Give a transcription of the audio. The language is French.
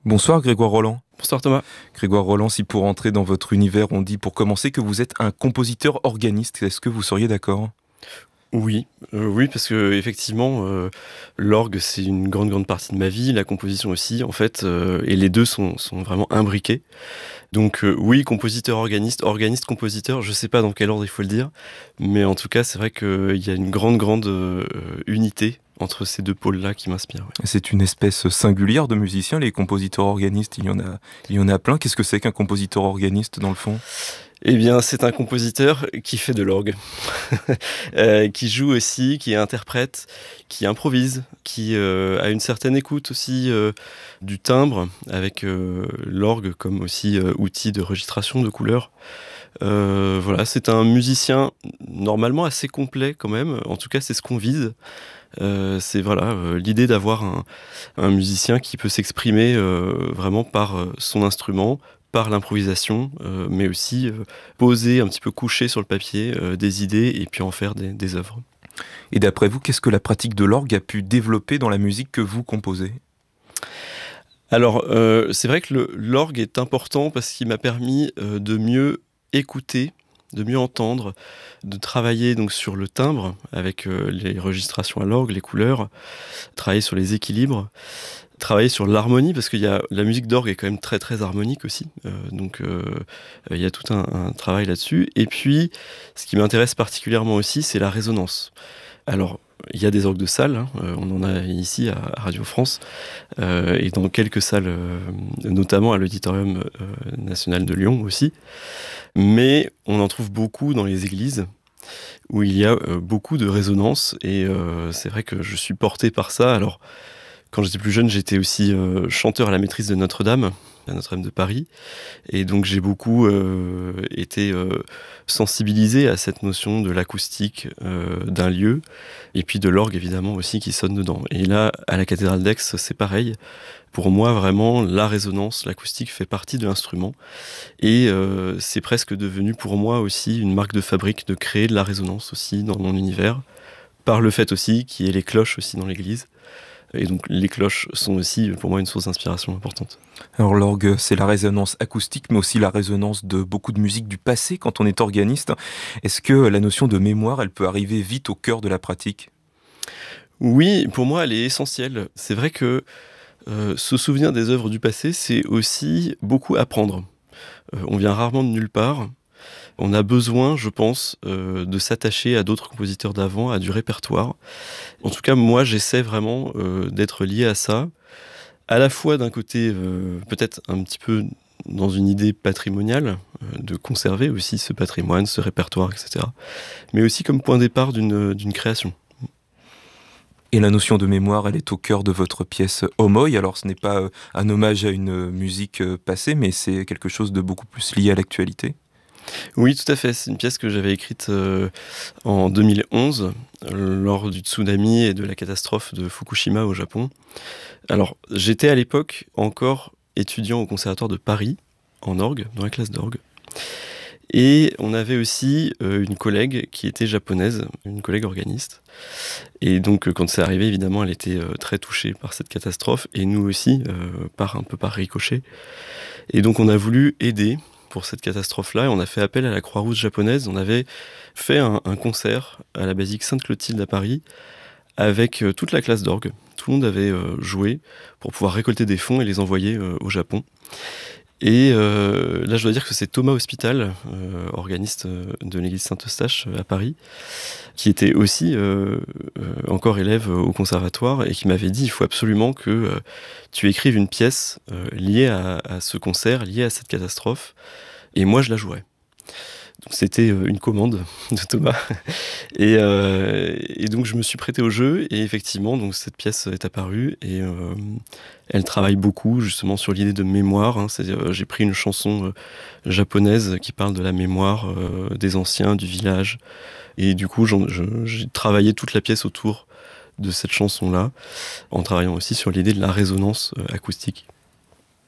Bonsoir Grégoire Roland. Bonsoir Thomas. Grégoire Roland, si pour entrer dans votre univers, on dit pour commencer que vous êtes un compositeur organiste, est-ce que vous seriez d'accord ? Oui, parce que effectivement, l'orgue c'est une grande partie de ma vie, la composition aussi en fait, et les deux sont vraiment imbriqués. Donc oui, compositeur organiste, organiste compositeur, je sais pas dans quel ordre il faut le dire, mais en tout cas c'est vrai qu'il y a une grande unité entre ces deux pôles-là qui m'inspirent. Ouais. C'est une espèce singulière de musiciens, les compositeurs organistes, il y en a plein. Qu'est-ce que c'est qu'un compositeur organiste dans le fond ? Eh bien, c'est un compositeur qui fait de l'orgue, qui joue aussi, qui interprète, qui improvise, qui a une certaine écoute aussi du timbre, avec l'orgue comme aussi outil de registration de couleurs. Voilà, c'est un musicien normalement assez complet quand même, en tout cas c'est ce qu'on vise. C'est l'idée d'avoir un musicien qui peut s'exprimer vraiment par son instrument, par l'improvisation, mais aussi poser un petit peu, coucher sur le papier des idées et puis en faire des œuvres. Et d'après vous, qu'est-ce que la pratique de l'orgue a pu développer dans la musique que vous composez ? Alors, c'est vrai que l'orgue est important parce qu'il m'a permis de mieux écouter, de mieux entendre, de travailler donc sur le timbre avec les registrations à l'orgue, les couleurs, travailler sur les équilibres, travailler sur l'harmonie parce qu'il y a la musique d'orgue est quand même très harmonique aussi, donc il y a tout un travail là-dessus. Et puis, ce qui m'intéresse particulièrement aussi, c'est la résonance. Alors, il y a des orgues de salle, hein, on en a ici à Radio France, et dans quelques salles, notamment à l'Auditorium national de Lyon aussi. Mais on en trouve beaucoup dans les églises, où il y a beaucoup de résonance, et c'est vrai que je suis porté par ça. Alors, quand j'étais plus jeune, j'étais aussi chanteur à la maîtrise de Notre-Dame, à Notre-Dame de Paris, et donc j'ai beaucoup été sensibilisé à cette notion de l'acoustique d'un lieu, et puis de l'orgue évidemment aussi qui sonne dedans. Et là, à la cathédrale d'Aix, c'est pareil. Pour moi, vraiment, la résonance, l'acoustique fait partie de l'instrument, et c'est presque devenu pour moi aussi une marque de fabrique de créer de la résonance aussi dans mon univers, par le fait aussi qu'il y ait les cloches aussi dans l'église. Et donc les cloches sont aussi pour moi une source d'inspiration importante. Alors l'orgue, c'est la résonance acoustique, mais aussi la résonance de beaucoup de musique du passé quand on est organiste. Est-ce que la notion de mémoire, elle peut arriver vite au cœur de la pratique ? Oui, pour moi elle est essentielle. C'est vrai que se souvenir des œuvres du passé, c'est aussi beaucoup apprendre. On vient rarement de nulle part. On a besoin, je pense, de s'attacher à d'autres compositeurs d'avant, à du répertoire. En tout cas, moi, j'essaie vraiment d'être lié à ça, à la fois d'un côté, peut-être un petit peu dans une idée patrimoniale, de conserver aussi ce patrimoine, ce répertoire, etc. Mais aussi comme point de départ d'une création. Et la notion de mémoire, elle est au cœur de votre pièce Homoï. Alors ce n'est pas un hommage à une musique passée, mais c'est quelque chose de beaucoup plus lié à l'actualité. Oui, tout à fait. C'est une pièce que j'avais écrite en 2011, lors du tsunami et de la catastrophe de Fukushima au Japon. Alors, j'étais à l'époque encore étudiant au Conservatoire de Paris, en orgue, dans la classe d'orgue. Et on avait aussi une collègue qui était japonaise, une collègue organiste. Et donc, quand c'est arrivé, évidemment, elle était très touchée par cette catastrophe, et nous aussi, un peu par ricochet. Et donc, on a voulu aider pour cette catastrophe-là, et on a fait appel à la Croix-Rouge japonaise. On avait fait un concert à la basilique Sainte-Clotilde à Paris avec toute la classe d'orgue. Tout le monde avait joué pour pouvoir récolter des fonds et les envoyer au Japon. Et là, je dois dire que c'est Thomas Hospital, organiste de l'église Saint-Eustache à Paris, qui était aussi encore élève au conservatoire et qui m'avait dit il faut absolument que tu écrives une pièce liée à ce concert, liée à cette catastrophe, et moi je la jouerai. Donc c'était une commande de Thomas, et donc je me suis prêté au jeu, et effectivement donc cette pièce est apparue, et elle travaille beaucoup justement sur l'idée de mémoire, hein. J'ai pris une chanson japonaise qui parle de la mémoire des anciens, du village, et du coup j'ai travaillé toute la pièce autour de cette chanson-là, en travaillant aussi sur l'idée de la résonance acoustique.